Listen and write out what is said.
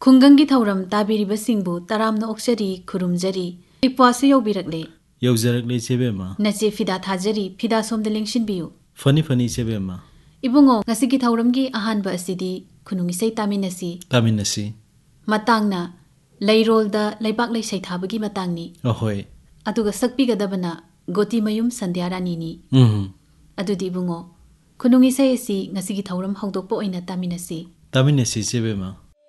खुंगंगी थौरम ताबिरिबसिंगबु तरामना ओक्सरी खुरुमजरी इक्वासे यौबिरकले यौजरकले चेबेमा नचे फिदा थाजरी फिदा सोमद लेंगसिनबियु funny चेबेमा Ibungo ngasigi thauramgi ahanba asidi khunungisei तामिनसी matangna leirolda leibak leisai thabagi matangni ahoy aduga sakpigadabana goti mayum sandyarani ni adudi ibungo khunungisei si ngasigi thauram hawdokpo oina taminasi चेबेमा